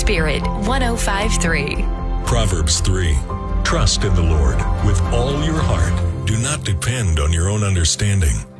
Spirit 105.3. Proverbs 3. Trust in the Lord with all your heart. Do not depend on your own understanding.